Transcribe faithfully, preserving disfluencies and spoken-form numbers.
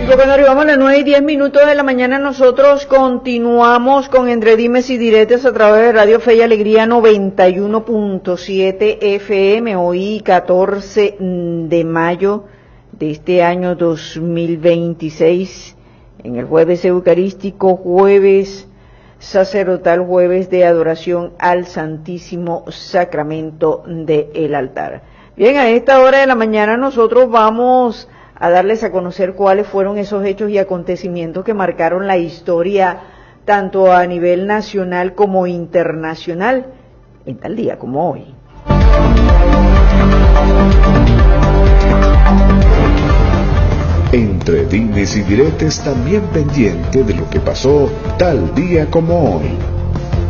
Ya cuando arribamos a las nueve y diez minutos de la mañana, nosotros continuamos con Entre Dimes y Diretes a través de Radio Fe y Alegría noventa y uno punto siete F M, hoy catorce de mayo de este año dos mil veintiséis, en el jueves eucarístico, jueves sacerdotal, jueves de adoración al Santísimo Sacramento del altar. Bien, a esta hora de la mañana nosotros vamos a darles a conocer cuáles fueron esos hechos y acontecimientos que marcaron la historia tanto a nivel nacional como internacional en tal día como hoy. Entre Dimes y Diretes, también pendiente de lo que pasó tal día como hoy.